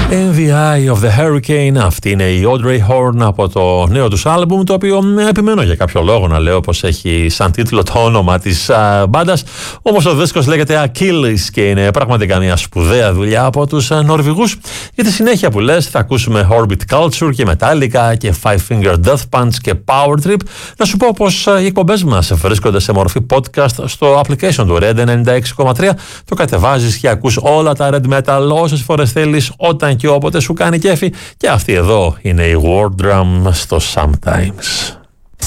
In the Eye of the Hurricane, αυτή είναι η Audrey Horne από το νέο τους άλμπουμ, το οποίο επιμένω για κάποιο λόγο να λέω πως έχει σαν τίτλο το όνομα της μπάντας, όμως ο δίσκος λέγεται Achilles και είναι πραγματικά μια σπουδαία δουλειά από τους Νορβηγούς. Για τη συνέχεια που λες θα ακούσουμε Orbit Culture και Metallica και Five Finger Death Punch και Power Trip. Να σου πω πως οι εκπομπές μας βρίσκονται σε μορφή podcast στο application του Red 96,3. Το κατεβάζεις και ακούς όλα τα Red Metal όσες φορές θέλεις, όταν και όποτε σου κάνει κέφι. Και αυτή εδώ είναι η War Drum στο Sometimes.